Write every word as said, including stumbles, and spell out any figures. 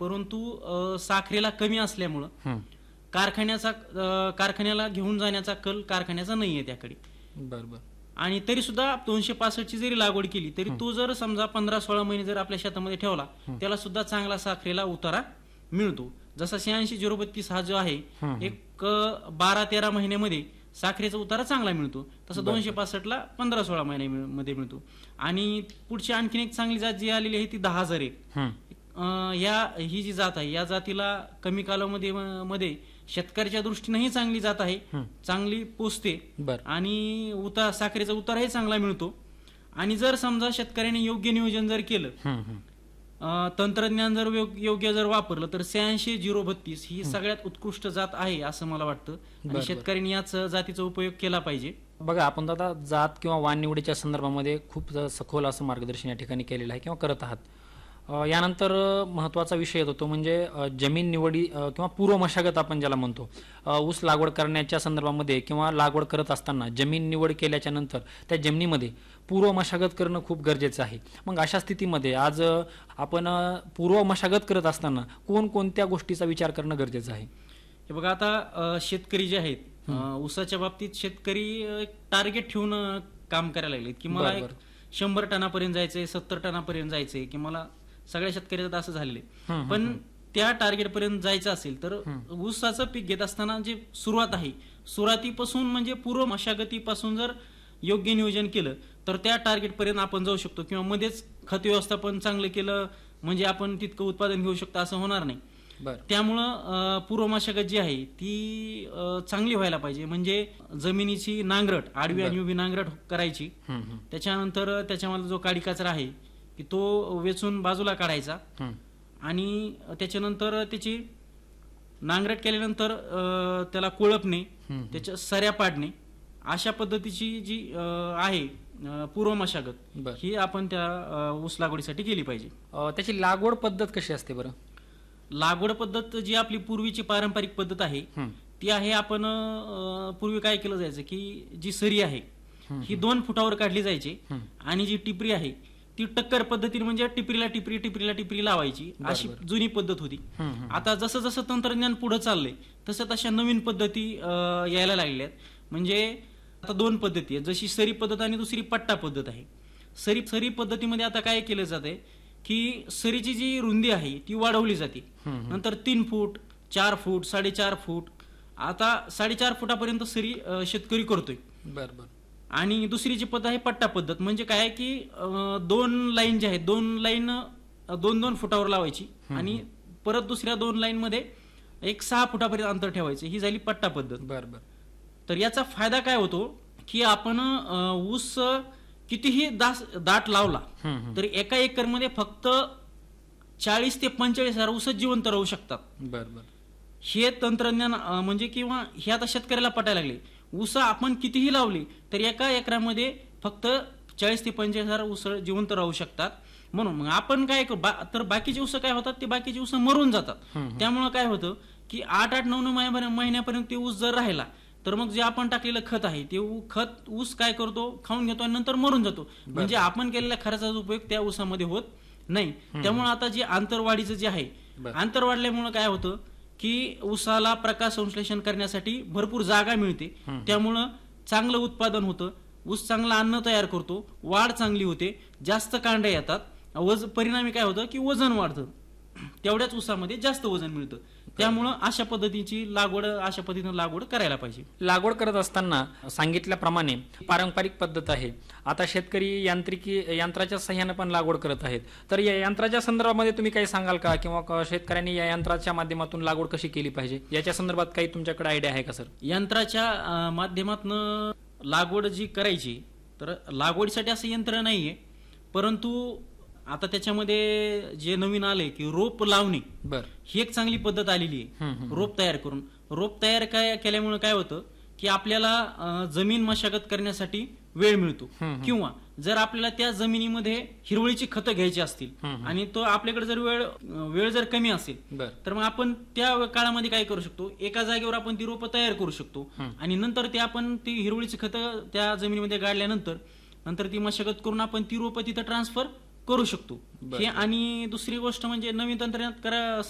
परंतु अ, साखरेला कमी असल्यामुळं कारखान्याचा अ, कारखान्याला घेऊन जाण्याचा कल कारखान्याचा नाहीये त्याकडे. बरोबर. आणि तरी सुद्धा दोनशे पासष्ट ची जरी लागवड केली तरी तो जर समजा पंधरा सोळा महिने जर आपल्या शेतामध्ये ठेवला त्याला सुद्धा चांगला साखरेला उतारा मिळतो. जसा शहाऐंशी झिरो बत्तीस हा जो आहे एक अ, बारा तेरा महिन्यामध्ये साखरेचा उतारा चांगला मिळतो. तसं दोनशे पासष्ट ला पंधरा सोळा महिन्यामध्ये मिळतो. आणि पुढची आणखीन एक चांगली जात जी आलेली आहे ती दहा हजार एक. अं, या ही जी जात आहे या जातीला कमी कालावधीमध्ये मध्ये शेतकऱ्याच्या दृष्टीनेही चांगली जात आहे, चांगली पोचते आणि उतार साखरेचा उतारही चांगला मिळतो. आणि जर समजा शेतकऱ्याने योग्य नियोजन जर केलं, अं, तंत्रज्ञान जर योग्य जर वापरलं तर शहाऐंशी झिरो बत्तीस ही सगळ्यात उत्कृष्ट जात आहे असं मला वाटतं. आणि शेतकऱ्यांनी याच जातीचा उपयोग केला पाहिजे. बघा, आपण आता जात किंवा वाण निवडीच्या संदर्भामध्ये खूप सखोल असं मार्गदर्शन या ठिकाणी केलेलं आहे किंवा करत आहात. यानंतर महत्त्वाचा विषय येतो तो म्हणजे जमीन निवडी किंवा पूर्व मशागत आपण ज्याला म्हणतो. ऊस लागवड करण्याच्या संदर्भामध्ये किंवा लागवड करत असताना जमीन निवड केल्याच्या नंतर त्या जमिनीमध्ये पूर्व मशागत करणं खूप गरजेचं आहे. मग अशा स्थितीमध्ये आज आपण पूर्व मशागत करत असताना कोणकोणत्या गोष्टीचा विचार करणं गरजेचं आहे? हे बघा, आता शेतकरी जे आहेत ऊसाच्या बाबतीत शेतकरी एक टार्गेट ठेवून काम करायला लागलेत की मला एक शंभर टनापर्यंत जायचंय, सत्तर टनापर्यंत जायचंय, की मला सगळ्या शेतकऱ्याचं असं झालेलं आहे. पण त्या टार्गेट पर्यंत जायचं असेल तर ऊसाचं पीक घेत असताना जे सुरुवात आहे सुरुवातीपासून म्हणजे पूर्व मशागतीपासून जर योग्य नियोजन केलं तर त्या टार्गेट पर्यंत आपण जाऊ शकतो. किंवा मध्येच खत व्यवस्थापन चांगलं केलं म्हणजे आपण तितकं उत्पादन घेऊ शकतो असं होणार नाही. त्यामुळं पूर्व मशागत जी आहे ती चांगली व्हायला पाहिजे. म्हणजे जमिनीची नांगरट, आडवी आणि उभी नांगरट करायची. त्याच्यानंतर त्याच्यामध्ये जो काडी कचरा आहे की तो वेचून बाजूला काढायचा आणि त्याच्यानंतर त्याची नांगरट केल्यानंतर त्याला कोळपणे, त्याच्या सऱ्या पाडणे, अशा पद्धतीची जी आहे पूर्व मशागत ही आपण त्या ऊस लागवडीसाठी केली पाहिजे. त्याची लागवड पद्धत कशी असते बरं? लागवड पद्धत जी आपली पूर्वीची पारंपरिक पद्धत आहे ती आहे, आपण पूर्वी काय केलं जायचं की जी सरी आहे ही दोन फुटावर काढली जायची आणि जी टिपरी आहे ती टक्कर पद्धतीने म्हणजे टिपरीला टिपरी टिपरीला टिपरी लावायची, अशी जुनी पद्धत होती. आता जसं जसं तंत्रज्ञान पुढे चाललंय तसं तशा नवीन पद्धती यायला लागल्यात. म्हणजे आता दोन पद्धती आहेत, जशी सरी पद्धत आणि दुसरी पट्टा पद्धत आहे. सरी सरी पद्धतीमध्ये आता काय केलं जाते की सरीची जी रुंदी आहे ती वाढवली जाते. नंतर तीन फूट चार फूट साडेचार फूट आता साडेचार फुटापर्यंत सरी शेतकरी करतोय. बरोबर. आणि दुसरी जी पद्धत आहे पट्टा पद्धत, म्हणजे काय की दोन लाईन जे आहेत दोन लाईन दोन दोन फुटावर लावायची आणि परत दुसऱ्या दोन लाईन मध्ये एक सहा फुटापर्यंत अंतर ठेवायचं, ही झाली पट्टा पद्धत. बरोबर. तर याचा फायदा काय होतो की आपण ऊस कितीही दाट लावला तर एका एकर मध्ये फक्त चाळीस ते पंचेचाळीस हजार ऊस जिवंत राहू शकतात. बरोबर. हे तंत्रज्ञान म्हणजे किंवा हे आता शेतकऱ्याला पटायला लागले. ऊस आपण कितीही लावली तर एका एकरामध्ये फक्त चाळीस ते पंचेचाळीस हजार ऊस जिवंत राहू शकतात. म्हणून मग आपण काय तर बाकीचे ऊस काय होतात ते बाकीचे ऊस मरून जातात. त्यामुळे काय होतं की आठ आठ नऊ नऊ महिन्यापर्यंत ते ऊस जर राहिला तर मग जे आपण टाकलेलं खत आहे ते खत ऊस काय करतो, खाऊन घेतो आणि नंतर मरून जातो. म्हणजे आपण केलेल्या खर्चाचा उपयोग त्या ऊसामध्ये होत नाही. त्यामुळे आता जे आंतरवाढीचं जे आहे, आंतर वाढल्यामुळे काय होतं की ऊसाला प्रकाश संश्लेषण करण्यासाठी भरपूर जागा मिळते. त्यामुळं चांगलं उत्पादन होतं, ऊस चांगलं अन्न तयार करतो, वाढ चांगली होते, जास्त कांड्या येतात, वज परिणामी काय होतं की वजन वाढतं, तेवढ्याच ऊसामध्ये जास्त वजन मिळतं. त्यामुळं अशा पद्धतीची लागवड अशा पद्धतीने लागवड करायला पाहिजे. लागवड करत असताना सांगितल्याप्रमाणे पारंपरिक पद्धत आहे, आता शेतकरी यांत्रिकी यंत्राच्या सहाय्याने पण लागवड करत आहेत. तर या यंत्राच्या संदर्भामध्ये तुम्ही काही सांगाल का, किंवा शेतकऱ्यांनी या यंत्राच्या माध्यमातून लागवड कशी केली पाहिजे याच्या संदर्भात काही तुमच्याकडे आयडिया आहे का सर? यंत्राच्या माध्यमातून लागवड जी करायची तर लागवडीसाठी असं यंत्र नाहीये, परंतु आता त्याच्यामध्ये जे नवीन आले की रोप लावणे, ही एक चांगली पद्धत आलेली आहे. रोप तयार करून रोप तयार काय केल्यामुळे काय होतं की आपल्याला जमीन मशागत करण्यासाठी वेळ मिळतो. किंवा जर आपल्याला त्या जमिनीमध्ये हिरवळीची खतं घ्यायची असतील आणि तो आपल्याकडे जर वेळ वेळ जर कमी असेल तर मग आपण त्या काळामध्ये काय करू शकतो, एका जागेवर आपण ती रोपं तयार करू शकतो आणि नंतर ते आपण ती हिरवळीची खतं त्या जमिनीमध्ये गाडल्यानंतर नंतर ती मशागत करून आपण ती रोपं तिथं ट्रान्सफर करू शकतो. हे आणि दुसरी गोष्ट म्हणजे नवीन तंत्रज्ञान करा